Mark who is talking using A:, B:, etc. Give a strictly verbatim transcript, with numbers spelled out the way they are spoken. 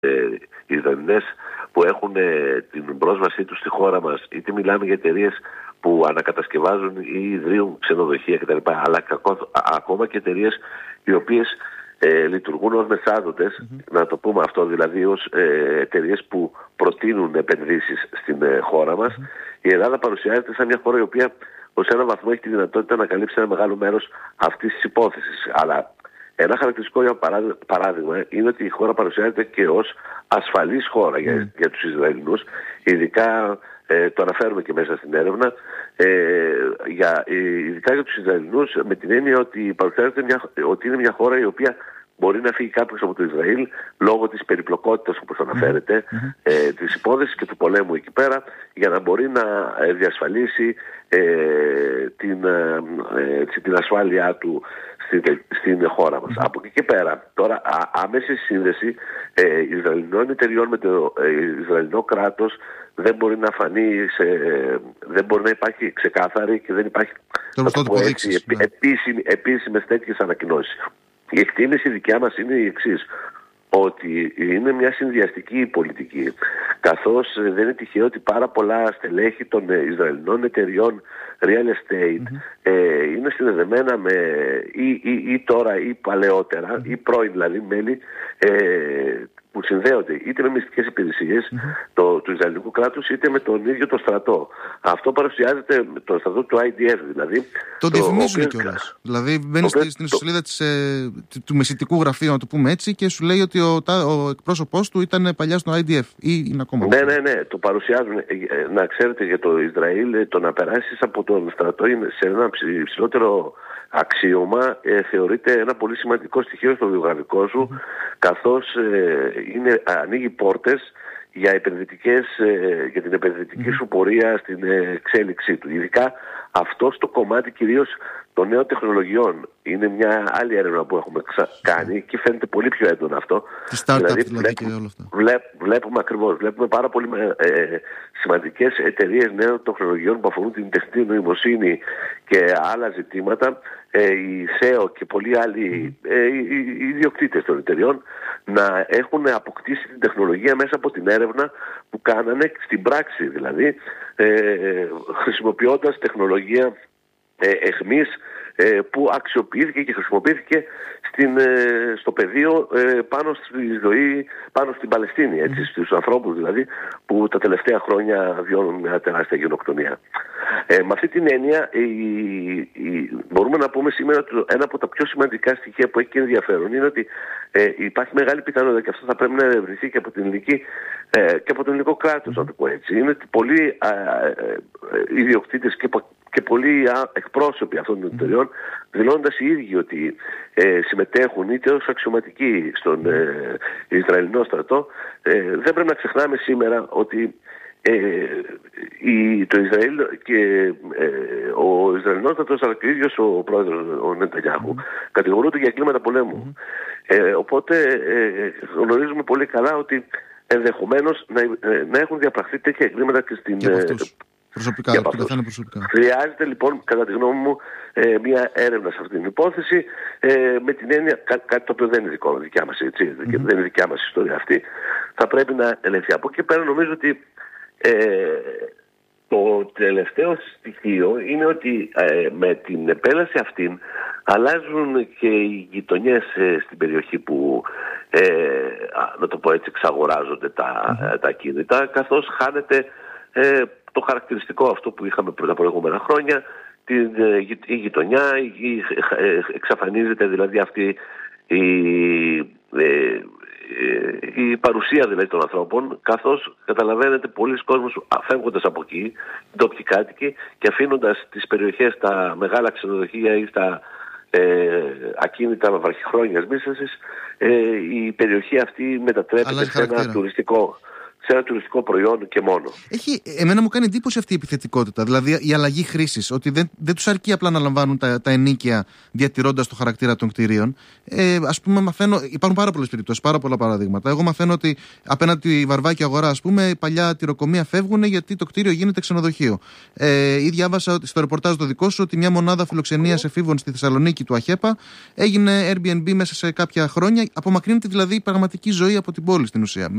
A: οι Ισραηλινές που έχουν ε, την πρόσβασή τους στη χώρα μας, είτε μιλάμε για εταιρείες που ανακατασκευάζουν ή ιδρύουν ξενοδοχεία κτλ. Αλλά κακό, ακόμα και εταιρείες οι οποίες ε, λειτουργούν ως μεσάζοντες, mm-hmm. να το πούμε αυτό, δηλαδή ως ε, εταιρείες που προτείνουν επενδύσεις στην ε, χώρα μας. Mm-hmm. Η Ελλάδα παρουσιάζεται σαν μια χώρα η οποία ως έναν βαθμό έχει τη δυνατότητα να καλύψει ένα μεγάλο μέρος αυτής της υπόθεσης. Αλλά ένα χαρακτηριστικό για παράδειγμα είναι ότι η χώρα παρουσιάζεται και ως ασφαλής χώρα mm. για, για τους Ισραηλινούς. Ειδικά ε, το αναφέρουμε και μέσα στην έρευνα, ε, για, ειδικά για τους Ισραηλινούς, με την έννοια ότι παρουσιάζεται μια, ότι είναι μια χώρα η οποία μπορεί να φύγει κάποιος από το Ισραήλ λόγω της περιπλοκότητας, όπως αναφέρεται, mm-hmm. ε, της υπόθεσης και του πολέμου εκεί πέρα, για να μπορεί να ε, διασφαλίσει ε, την, ε, την ασφάλειά του στην, στην χώρα μας. Mm-hmm. Από εκεί και πέρα, τώρα α, άμεση σύνδεση ε, Ισραηλινών εταιριών με το ε, Ισραηλινό κράτος δεν μπορεί να φανεί, σε, ε, δεν μπορεί να υπάρχει ξεκάθαρη και δεν υπάρχει έτσι, ναι. επίσημη, επίσημες τέτοιες ανακοινώσεις. Η εκτίμηση δικιά μας είναι η εξής, ότι είναι μια συνδυαστική πολιτική, καθώς δεν είναι τυχαίο ότι πάρα πολλά στελέχη των Ισραηλινών εταιριών real estate mm-hmm. ε, είναι συνδεδεμένα με ή, ή, ή τώρα ή παλαιότερα mm-hmm. ή πρώην δηλαδή μέλη ε, που συνδέονται είτε με μυστικές υπηρεσίες mm-hmm. το, του Ισραηλινού κράτους είτε με τον ίδιο το στρατό. Αυτό παρουσιάζεται με το στρατό του άι ντι εφ δηλαδή.
B: Το διαφημίζουν κιόλας. Δηλαδή μπαίνεις το, στην ιστοσελίδα το... ε, του μεσητικού γραφείου, να το πούμε έτσι, και σου λέει ότι ο, ο εκπρόσωπός του ήταν παλιά στο άι ντι εφ ή είναι ακόμα.
A: Ναι, ναι, ναι, το παρουσιάζουν. Να ξέρετε, για το Ισραήλ το να περάσεις από τον στρατό σε ένα υψηλότερο αξίωμα ε, θεωρείται ένα πολύ σημαντικό στοιχείο στο βιογραφικό σου, mm-hmm. καθώς ε, είναι, ανοίγει πόρτες για, επενδυτικές, ε, για την επενδυτική mm-hmm. σου πορεία στην ε, εξέλιξή του. Ειδικά αυτό στο κομμάτι κυρίως των νέων τεχνολογιών. Είναι μια άλλη έρευνα που έχουμε ξα... κάνει και φαίνεται πολύ πιο έντονο αυτό.
B: Τη startup δηλαδή, δηλαδή και όλα αυτά.
A: Βλέπ, βλέπουμε ακριβώς, βλέπουμε πάρα πολύ ε, σημαντικές εταιρείες νέων τεχνολογιών που αφορούν την τεχνητή νοημοσύνη και άλλα ζητήματα. Ε, οι σέο και πολλοί άλλοι ε, οι, οι ιδιοκτήτες των εταιρεών να έχουν αποκτήσει την τεχνολογία μέσα από την έρευνα που κάνανε στην πράξη, δηλαδή ε, χρησιμοποιώντας τεχνολογία ε, εχμής ε, που αξιοποιήθηκε και χρησιμοποιήθηκε στην, ε, στο πεδίο ε, πάνω στη ζωή, πάνω στην Παλαιστίνη, έτσι, στους ανθρώπους δηλαδή που τα τελευταία χρόνια βιώνουν μια τεράστια γενοκτονία. Ε, με αυτή την έννοια η, η, μπορούμε να πούμε σήμερα ότι ένα από τα πιο σημαντικά στοιχεία που έχει και ενδιαφέρον είναι ότι ε, υπάρχει μεγάλη πιθανότητα και αυτό θα πρέπει να ερευνηθεί και από την ελληνική ε, και από το ελληνικό κράτος, να το πω έτσι. Είναι ότι πολλοί ε, ε, ιδιοκτήτες και, και πολλοί εκπρόσωποι αυτών των εταιριών, δηλώνοντας οι ίδιοι ότι ε, συμμετέχουν είτε ως αξιωματικοί στον ε, Ισραηλινό στρατό, ε, δεν πρέπει να ξεχνάμε σήμερα ότι Ε, η, το Ισραήλ και ε, ο Ισραηλινός στρατός αλλά και ο ίδιος ο πρόεδρος ο Νετανιάχου mm. κατηγορούνται για εγκλήματα πολέμου. Mm. Ε, οπότε ε, γνωρίζουμε πολύ καλά ότι ενδεχομένως να, ε, να έχουν διαπραχθεί τέτοια εγκλήματα και στην...
B: Και προσωπικά, για προσωπικά.
A: Χρειάζεται λοιπόν, κατά τη γνώμη μου, ε, μια έρευνα σε αυτή την υπόθεση, ε, με την έννοια, κά, κάτι το οποίο δεν είναι δικό, δικιά μας, έτσι, mm-hmm. δεν είναι δικιά μας ιστορία αυτή, θα πρέπει να ελεγχθεί. Από εκεί πέρα νομίζω ότι ε, το τελευταίο στοιχείο είναι ότι ε, με την επέλαση αυτήν αλλάζουν και οι γειτονιές ε, στην περιοχή που, ε, να το πω έτσι, εξαγοράζονται τα, mm-hmm. τα κίνητα, καθώς χάνεται ε, το χαρακτηριστικό αυτό που είχαμε πριν τα προηγούμενα χρόνια, την, η γειτονιά, η, εξαφανίζεται δηλαδή αυτή η, η παρουσία δηλαδή των ανθρώπων, καθώς καταλαβαίνετε πολλοί κόσμος φεύγοντας από εκεί, ντόπιοι κάτοικοι, και αφήνοντας τις περιοχές, τα μεγάλα ξενοδοχεία ή στα ε, ακίνητα βραχυχρόνιας μίσθωσης, ε, η περιοχή αυτή μετατρέπεται σε ένα τουριστικό, σε ένα τουριστικό προϊόν και μόνο.
B: Έχει, εμένα μου κάνει εντύπωση αυτή η επιθετικότητα, δηλαδή η αλλαγή χρήσης, ότι δεν, δεν τους αρκεί απλά να λαμβάνουν τα, τα ενοίκια διατηρώντας το χαρακτήρα των κτηρίων. Ε, ας πούμε, μαθαίνω, υπάρχουν πάρα πολλές περιπτώσεις, πάρα πολλά παραδείγματα. Εγώ μαθαίνω ότι απέναντι τη Βαρβάκη αγορά, ας πούμε, παλιά τυροκομεία φεύγουν γιατί το κτίριο γίνεται ξενοδοχείο. Ε, ή διάβασα στο ρεπορτάζ το δικό σου ότι μια μονάδα φιλοξενίας εφήβων στη Θεσσαλονίκη του ΑΧΕΠΑ έγινε Airbnb μέσα σε κάποια χρόνια. Απομακρύνεται δηλαδή η πραγματική ζωή από την πόλη στην ουσία.